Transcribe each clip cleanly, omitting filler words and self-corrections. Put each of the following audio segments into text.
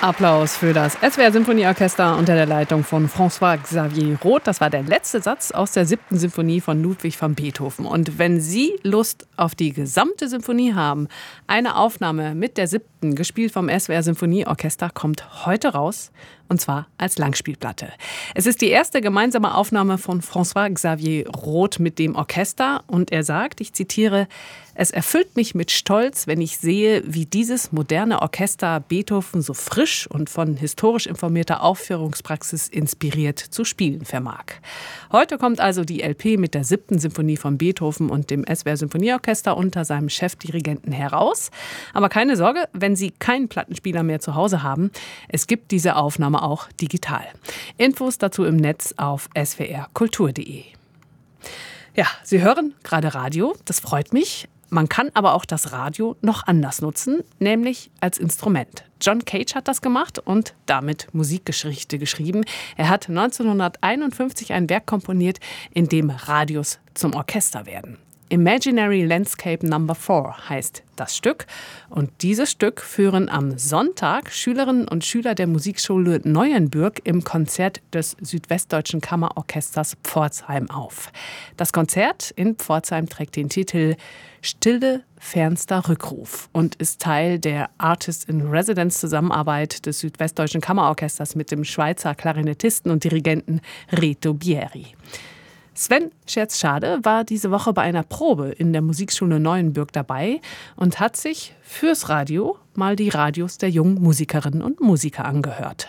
Applaus für das SWR-Symphonieorchester unter der Leitung von François-Xavier Roth. Das war der letzte Satz aus der 7. Symphonie von Ludwig van Beethoven. Und wenn Sie Lust auf die gesamte Symphonie haben, eine Aufnahme mit der 7., gespielt vom SWR-Symphonieorchester, kommt heute raus. Und zwar als Langspielplatte. Es ist die erste gemeinsame Aufnahme von François-Xavier Roth mit dem Orchester. Und er sagt, ich zitiere: Es erfüllt mich mit Stolz, wenn ich sehe, wie dieses moderne Orchester Beethoven so frisch und von historisch informierter Aufführungspraxis inspiriert zu spielen vermag. Heute kommt also die LP mit der 7. Symphonie von Beethoven und dem SWR-Symphonieorchester unter seinem Chefdirigenten heraus. Aber keine Sorge, wenn Sie keinen Plattenspieler mehr zu Hause haben, es gibt diese Aufnahme auch digital. Infos dazu im Netz auf swrkultur.de. Ja, Sie hören gerade Radio, das freut mich. Man kann aber auch das Radio noch anders nutzen, nämlich als Instrument. John Cage hat das gemacht und damit Musikgeschichte geschrieben. Er hat 1951 ein Werk komponiert, in dem Radios zum Orchester werden. Imaginary Landscape No. 4 heißt das Stück. Und dieses Stück führen am Sonntag Schülerinnen und Schüler der Musikschule Neuenbürg im Konzert des Südwestdeutschen Kammerorchesters Pforzheim auf. Das Konzert in Pforzheim trägt den Titel Stille, fernster Rückruf und ist Teil der Artist-in-Residence-Zusammenarbeit des Südwestdeutschen Kammerorchesters mit dem Schweizer Klarinettisten und Dirigenten Reto Bieri. Sven Scherzschade war diese Woche bei einer Probe in der Musikschule Neuenbürg dabei und hat sich fürs Radio mal die Radios der jungen Musikerinnen und Musiker angehört.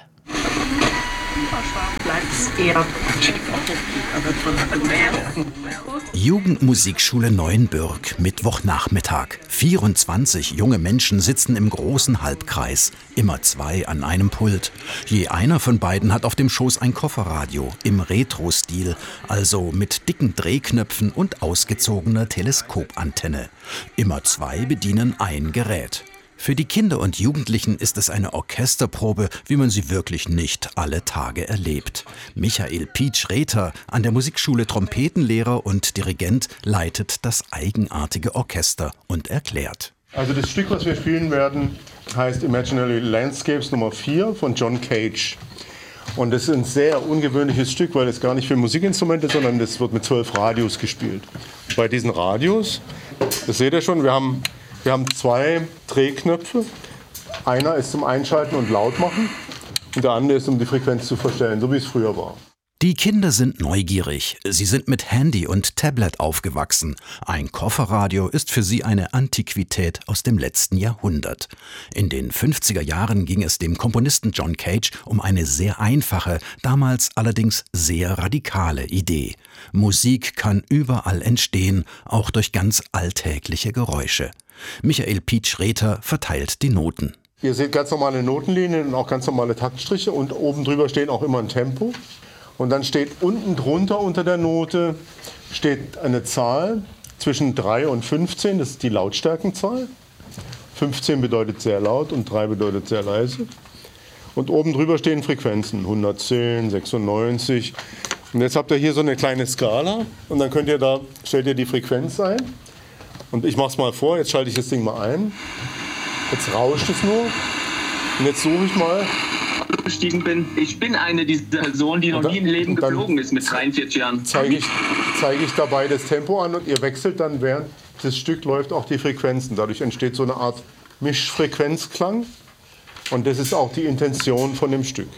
Jugendmusikschule Neuenbürg, Mittwochnachmittag. 24 junge Menschen sitzen im großen Halbkreis, immer 2 an einem Pult. Je einer von beiden hat auf dem Schoß ein Kofferradio im Retro-Stil, also mit dicken Drehknöpfen und ausgezogener Teleskopantenne. Immer 2 bedienen ein Gerät. Für die Kinder und Jugendlichen ist es eine Orchesterprobe, wie man sie wirklich nicht alle Tage erlebt. Michael Pietsch-Rether, an der Musikschule Trompetenlehrer und Dirigent, leitet das eigenartige Orchester und erklärt. Also das Stück, was wir spielen werden, heißt Imaginary Landscapes No. 4 von John Cage. Und das ist ein sehr ungewöhnliches Stück, weil es gar nicht für Musikinstrumente, sondern das wird mit 12 Radios gespielt. Bei diesen Radios, das seht ihr schon, wir haben 2 Drehknöpfe. Einer ist zum Einschalten und Lautmachen und der andere ist, um die Frequenz zu verstellen, so wie es früher war. Die Kinder sind neugierig. Sie sind mit Handy und Tablet aufgewachsen. Ein Kofferradio ist für sie eine Antiquität aus dem letzten Jahrhundert. In den 50er Jahren ging es dem Komponisten John Cage um eine sehr einfache, damals allerdings sehr radikale Idee. Musik kann überall entstehen, auch durch ganz alltägliche Geräusche. Michael Pietsch-Rether verteilt die Noten. Ihr seht ganz normale Notenlinien und auch ganz normale Taktstriche und oben drüber stehen auch immer ein Tempo. Und dann steht unten drunter unter der Note steht eine Zahl zwischen 3 und 15, das ist die Lautstärkenzahl. 15 bedeutet sehr laut und 3 bedeutet sehr leise. Und oben drüber stehen Frequenzen, 110, 96. Und jetzt habt ihr hier so eine kleine Skala und dann stellt ihr die Frequenz ein. Und ich mache es mal vor, jetzt schalte ich das Ding mal ein. Jetzt rauscht es nur. Und jetzt suche ich mal. Gestiegen bin. Ich bin eine dieser Personen, die noch nie im Leben geflogen ist mit 43 Jahren. Zeige ich dabei das Tempo an und ihr wechselt dann, während das Stück läuft, auch die Frequenzen. Dadurch entsteht so eine Art Mischfrequenzklang. Und das ist auch die Intention von dem Stück.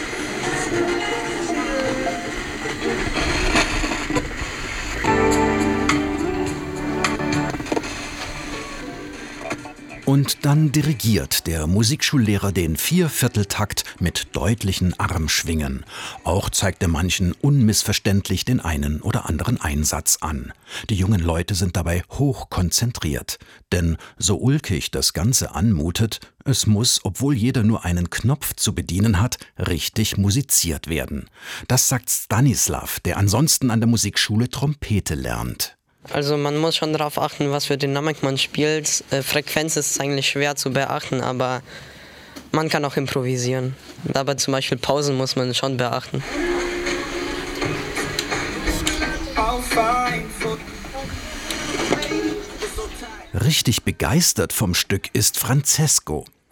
Und dann dirigiert der Musikschullehrer den Viervierteltakt mit deutlichen Armschwingen. Auch zeigt er manchen unmissverständlich den einen oder anderen Einsatz an. Die jungen Leute sind dabei hoch konzentriert. Denn so ulkig das Ganze anmutet, es muss, obwohl jeder nur einen Knopf zu bedienen hat, richtig musiziert werden. Das sagt Stanislav, der ansonsten an der Musikschule Trompete lernt. Also man muss schon darauf achten, was für Dynamik man spielt. Frequenz ist eigentlich schwer zu beachten, aber man kann auch improvisieren. Aber zum Beispiel Pausen muss man schon beachten. Richtig begeistert vom Stück ist Francesco.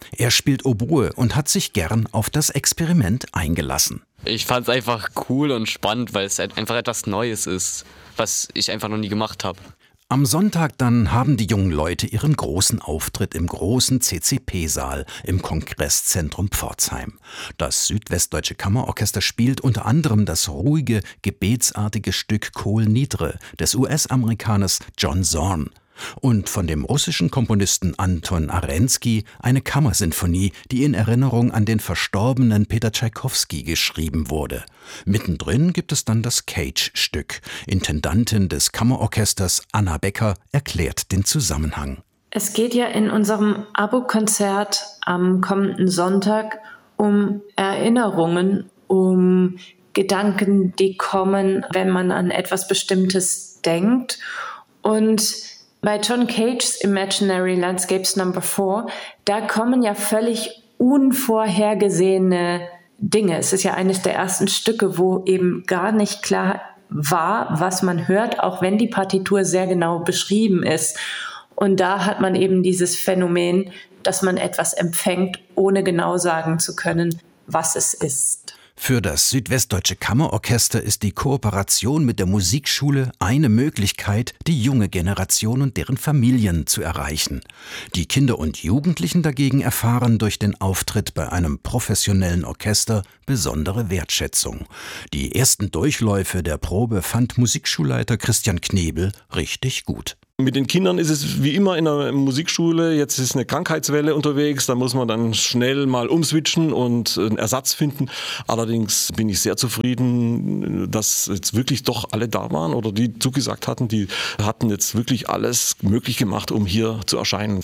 Er spielt Oboe und hat sich gern auf das Experiment eingelassen. Ich fand es einfach cool und spannend, weil es einfach etwas Neues ist, was ich einfach noch nie gemacht habe. Am Sonntag dann haben die jungen Leute ihren großen Auftritt im großen CCP-Saal im Kongresszentrum Pforzheim. Das Südwestdeutsche Kammerorchester spielt unter anderem das ruhige, gebetsartige Stück Kol Nidre des US-Amerikaners John Zorn. Und von dem russischen Komponisten Anton Arensky eine Kammersinfonie, die in Erinnerung an den verstorbenen Peter Tschaikowski geschrieben wurde. Mittendrin gibt es dann das Cage-Stück. Intendantin des Kammerorchesters Anna Becker erklärt den Zusammenhang. Es geht ja in unserem Abo-Konzert am kommenden Sonntag um Erinnerungen, um Gedanken, die kommen, wenn man an etwas Bestimmtes denkt. Und bei John Cage's Imaginary Landscapes No. 4, da kommen ja völlig unvorhergesehene Dinge. Es ist ja eines der ersten Stücke, wo eben gar nicht klar war, was man hört, auch wenn die Partitur sehr genau beschrieben ist. Und da hat man eben dieses Phänomen, dass man etwas empfängt, ohne genau sagen zu können, was es ist. Für das Südwestdeutsche Kammerorchester ist die Kooperation mit der Musikschule eine Möglichkeit, die junge Generation und deren Familien zu erreichen. Die Kinder und Jugendlichen dagegen erfahren durch den Auftritt bei einem professionellen Orchester besondere Wertschätzung. Die ersten Durchläufe der Probe fand Musikschulleiter Christian Knebel richtig gut. Mit den Kindern ist es wie immer in einer Musikschule, jetzt ist eine Krankheitswelle unterwegs, da muss man dann schnell mal umswitchen und einen Ersatz finden. Allerdings bin ich sehr zufrieden, dass jetzt wirklich doch alle da waren oder die zugesagt hatten, die hatten jetzt wirklich alles möglich gemacht, um hier zu erscheinen.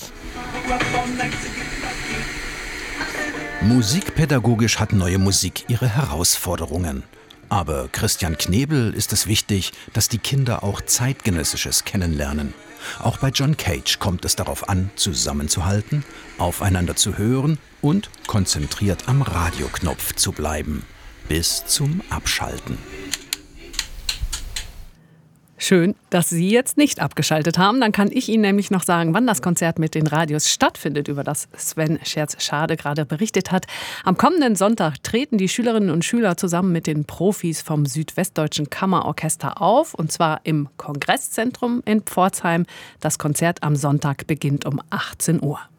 Musikpädagogisch hat Neue Musik ihre Herausforderungen. Aber Christian Knebel ist es wichtig, dass die Kinder auch Zeitgenössisches kennenlernen. Auch bei John Cage kommt es darauf an, zusammenzuhalten, aufeinander zu hören und konzentriert am Radioknopf zu bleiben. Bis zum Abschalten. Schön, dass Sie jetzt nicht abgeschaltet haben. Dann kann ich Ihnen nämlich noch sagen, wann das Konzert mit den Radios stattfindet, über das Sven Scherz-Schade gerade berichtet hat. Am kommenden Sonntag treten die Schülerinnen und Schüler zusammen mit den Profis vom Südwestdeutschen Kammerorchester auf, und zwar im Kongresszentrum in Pforzheim. Das Konzert am Sonntag beginnt um 18 Uhr.